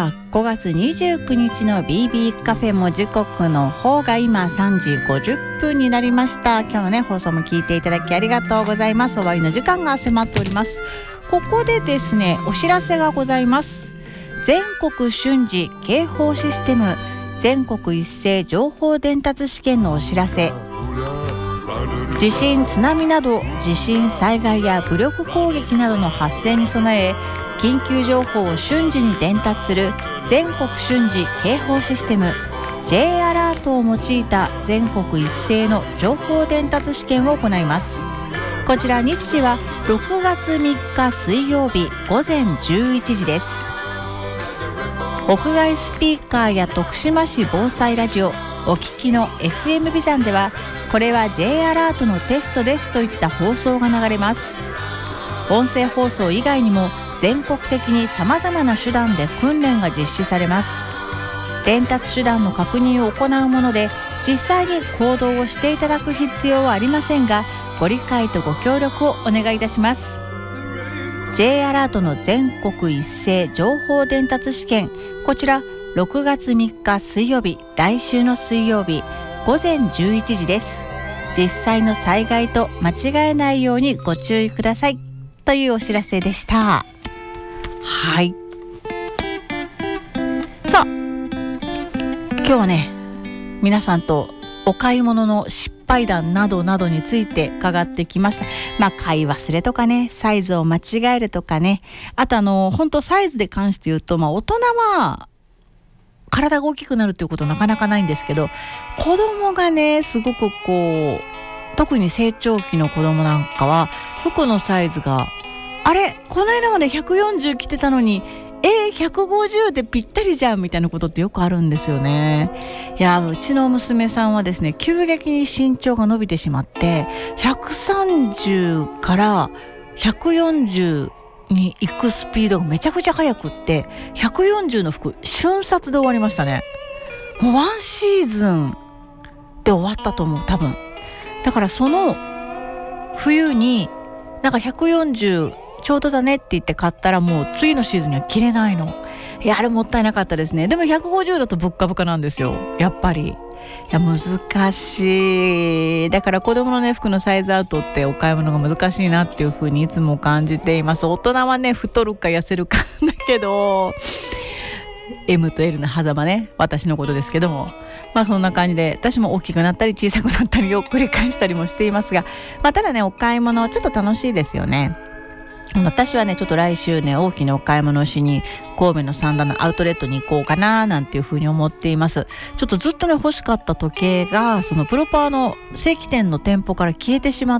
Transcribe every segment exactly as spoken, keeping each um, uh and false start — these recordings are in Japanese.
さあごがつにじゅうくにちの ビービー カフェも時刻の方が今さんじごじゅっぷんになりました。今日のね放送も聞いていただきありがとうございます。終わりの時間が迫っております。ここでですねお知らせがございます。全国瞬時警報システム全国一斉情報伝達試験のお知らせ。地震津波など地震災害や武力攻撃などの発生に備え緊急情報を瞬時に伝達する全国瞬時警報システム J アラートを用いた全国一斉の情報伝達試験を行います。こちら日時はろくがつみっか水曜日午前じゅういちじです。屋外スピーカーや徳島市防災ラジオお聞きの エフエム ビザンではこれは J アラートのテストですといった放送が流れます。音声放送以外にも全国的にさまざまな手段で訓練が実施されます。伝達手段の確認を行うもので実際に行動をしていただく必要はありませんがご理解とご協力をお願いいたします。 J アラートの全国一斉情報伝達試験、こちらろくがつみっか水曜日、来週の水曜日午前じゅういちじです。実際の災害と間違えないようにご注意くださいというお知らせでした。はい、さあ今日はね皆さんとお買い物の失敗談などなどについて伺ってきました。まあ買い忘れとかね、サイズを間違えるとかね、あとあの本当サイズで関して言うと、まあ大人は体が大きくなるっていうことなかなかないんですけど、子供がねすごくこう特に成長期の子供なんかは服のサイズがあれこの間までひゃくよんじゅう着てたのにえー、ひゃくごじゅうでぴったりじゃんみたいなことってよくあるんですよね。いやうちの娘さんはですね急激に身長が伸びてしまってひゃくさんじゅうからひゃくよんじゅうに行くスピードがめちゃくちゃ速くってひゃくよんじゅうの服瞬殺で終わりましたね。もうワンシーズンで終わったと思う多分。だからその冬になんかひゃくよんじゅうちょうどだねって言って買ったらもう次のシーズンには着れないの。いやあれもったいなかったですね。でもひゃくごじゅうだとぶっかぶかなんですよやっぱり。いや難しい。だから子供のね服のサイズアウトってお買い物が難しいなっていう風にいつも感じています。大人はね太るか痩せるかだけど エム と エル の狭間ね、私のことですけども、まあそんな感じで私も大きくなったり小さくなったりを繰り返したりもしていますが、まあただねお買い物ちょっと楽しいですよね。私はねちょっと来週ね大きなお買い物をしに神戸の三田のアウトレットに行こうかななんていうふうに思っています。ちょっとずっとね欲しかった時計がそのプロパーの正規店の店舗から消えてしまって、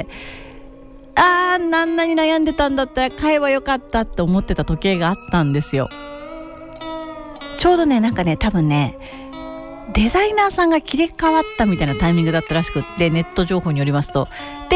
あーなんなに悩んでたんだったら買えばよかったって思ってた時計があったんですよ。ちょうどねなんかね多分ねデザイナーさんが切り替わったみたいなタイミングだったらしくって、ネット情報によりますとで